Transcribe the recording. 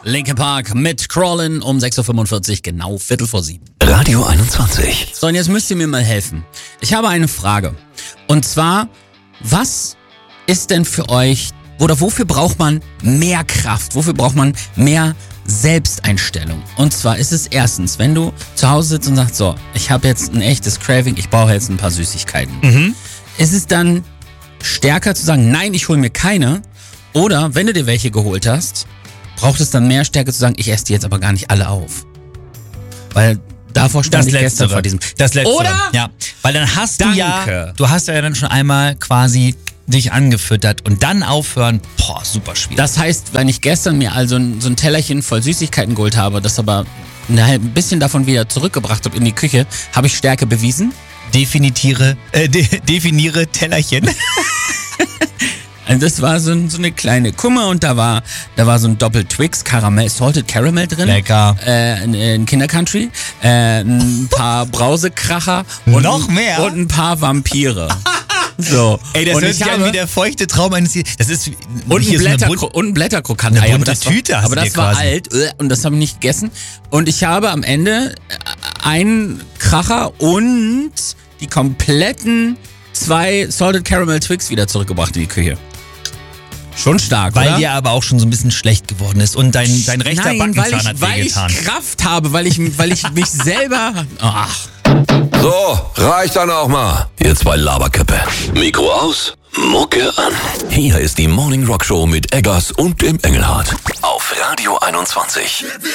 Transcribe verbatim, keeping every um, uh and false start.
Linkin Park mit Crawlin' um sechs Uhr fünfundvierzig, genau Viertel vor sieben. Radio einundzwanzig. So, und jetzt müsst ihr mir mal helfen. Ich habe eine Frage. Und zwar, was ist denn für euch, oder wofür braucht man mehr Kraft? Wofür braucht man mehr Selbsteinstellung? Und zwar ist es erstens, wenn du zu Hause sitzt und sagst, so, ich habe jetzt ein echtes Craving, ich brauche jetzt ein paar Süßigkeiten. Mhm. Ist es dann stärker zu sagen, nein, ich hole mir keine? Oder, wenn du dir welche geholt hast, braucht es dann mehr Stärke zu sagen, ich esse die jetzt aber gar nicht alle auf? Weil davor stand ich gestern vor diesem... Das Letztere. Oder? Ja, weil dann hast Danke. du ja, du hast ja dann schon einmal quasi dich angefüttert und dann aufhören, boah, super schwierig. Das heißt, wenn ich gestern mir also ein, so ein Tellerchen voll Süßigkeiten geholt habe, das aber ein bisschen davon wieder zurückgebracht habe in die Küche, habe ich Stärke bewiesen? Definiere, äh, de, definiere Tellerchen. Also das war so, ein, so eine kleine Kummer und da war, da war so ein Doppel-Twix, Karamell, Salted Caramel drin. Lecker. Äh, ein, ein Kindercountry, äh, ein paar Brausekracher und, Noch mehr? und ein paar Vampire. So. Ey, das und hört ich sich an habe, wie der feuchte Traum eines... Das ist und ein, hier so eine Blätter, Bun- und ein Blätterkrokant. eine aber bunte das war, Tüte hast aber du das dir war quasi. alt äh, und das habe ich nicht gegessen. Und ich habe am Ende einen Kracher und die kompletten zwei Salted Caramel Twix wieder zurückgebracht in die Küche. Schon stark, Weil oder? dir aber auch schon so ein bisschen schlecht geworden ist und dein, dein rechter Nein, weil Backenzahn ich, hat weil ich wehgetan. Kraft habe, weil ich, weil ich mich selber... Ach, So, reicht dann auch mal. Jetzt bei Laberkippe. Mikro aus, Mucke an. Hier ist die Morning Rock Show mit Eggers und dem Engelhardt. Auf Radio einundzwanzig.